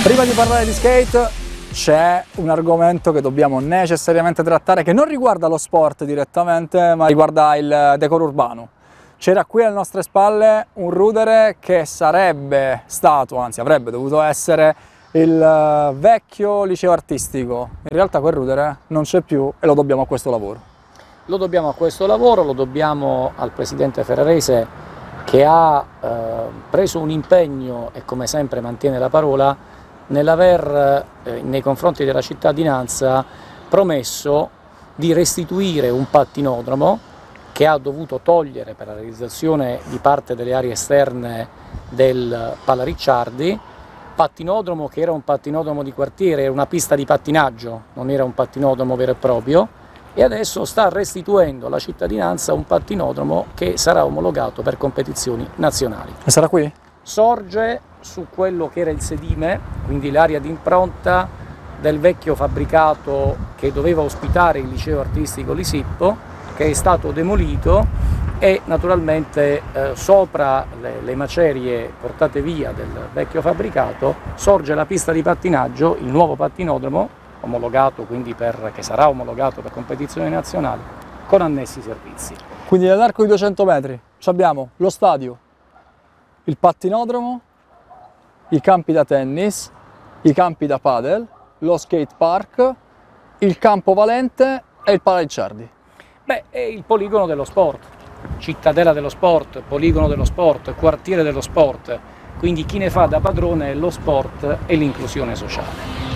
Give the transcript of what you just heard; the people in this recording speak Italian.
Prima di parlare di skate c'è un argomento che dobbiamo necessariamente trattare, che non riguarda lo sport direttamente, ma riguarda il decoro urbano. C'era qui alle nostre spalle un rudere che sarebbe stato, anzi avrebbe dovuto essere, il vecchio liceo artistico. In realtà quel rudere non c'è più e lo dobbiamo a questo lavoro. Lo dobbiamo a questo lavoro, lo dobbiamo al presidente Ferrarese che ha preso un impegno e come sempre mantiene la parola nell'aver nei confronti della cittadinanza promesso di restituire un pattinodromo che ha dovuto togliere per la realizzazione di parte delle aree esterne del Pala Ricciardi, pattinodromo che era un pattinodromo di quartiere, era una pista di pattinaggio, non era un pattinodromo vero e proprio, e adesso sta restituendo alla cittadinanza un pattinodromo che sarà omologato per competizioni nazionali. E sarà qui? Sorge su quello che era il sedime, quindi l'area di impronta del vecchio fabbricato che doveva ospitare il liceo artistico Lisippo, che è stato demolito e naturalmente sopra le macerie portate via del vecchio fabbricato sorge la pista di pattinaggio, il nuovo pattinodromo, omologato quindi che sarà omologato per competizioni nazionali, con annessi servizi. Quindi nell'arco di 200 metri abbiamo lo stadio, il pattinodromo, i campi da tennis, i campi da padel, lo skate park, il campo valente e il Pala Ricciardi. Beh, è il poligono dello sport, cittadella dello sport, poligono dello sport, quartiere dello sport, quindi chi ne fa da padrone è lo sport e l'inclusione sociale.